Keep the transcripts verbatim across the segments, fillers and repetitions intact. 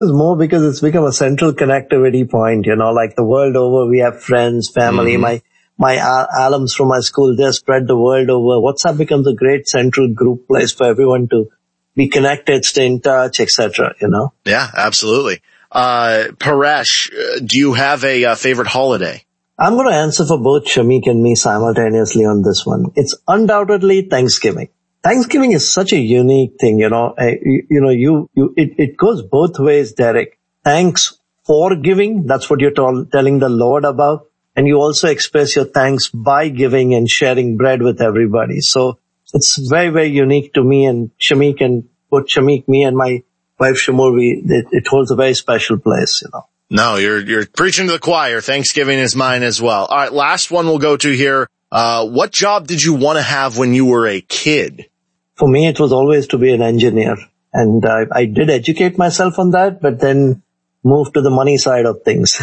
It's more because it's become a central connectivity point, you know, like the world over, we have friends, family, mm-hmm. my, my al- alums from my school, they're spread the world over. WhatsApp becomes a great central group place for everyone to be connected, stay in touch, et cetera, you know? Yeah, absolutely. Uh, Paresh, do you have a uh, favorite holiday? I'm going to answer for both Shamik and me simultaneously on this one. It's undoubtedly Thanksgiving. Thanksgiving is such a unique thing, you know, I, you, you know, you, you, it, it goes both ways, Derek. Thanks for giving. That's what you're t- telling the Lord about. And you also express your thanks by giving and sharing bread with everybody. So it's very, very unique to me and Shamik, and both Shamik, me and my wife Shamur, we, it, it holds a very special place, you know. No, you're, you're preaching to the choir. Thanksgiving is mine as well. All right. Last one we'll go to here. Uh, what job did you want to have when you were a kid? For me, it was always to be an engineer. And uh, I did educate myself on that, but then moved to the money side of things.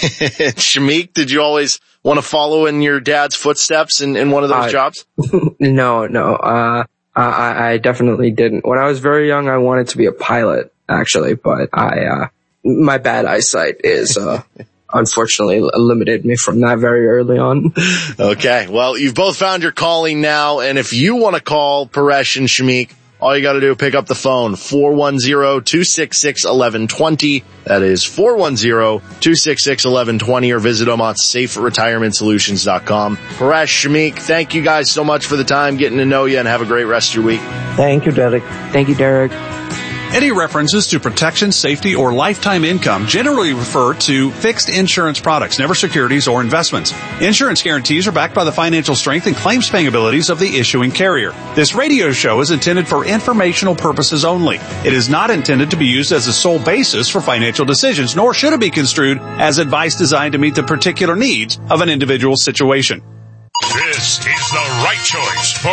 Shamik, did you always want to follow in your dad's footsteps in, in one of those uh, jobs? No, no. Uh, I, I definitely didn't. When I was very young, I wanted to be a pilot, actually, but I, uh, my bad eyesight is, uh, unfortunately limited me from that very early on. Okay. Well, you've both found your calling now. And if you want to call Paresh and Shamik, all you got to do is pick up the phone, four one zero, two six six, one one two zero. That is four one zero, two six six, one one two zero, or visit them at safe retirement solutions dot com. Paresh, Shamik, thank you guys so much for the time, getting to know you, and have a great rest of your week. Thank you, Derek. Thank you, Derek. Any references to protection, safety, or lifetime income generally refer to fixed insurance products, never securities or investments. Insurance guarantees are backed by the financial strength and claims paying abilities of the issuing carrier. This radio show is intended for informational purposes only. It is not intended to be used as a sole basis for financial decisions, nor should it be construed as advice designed to meet the particular needs of an individual situation. This is the right choice for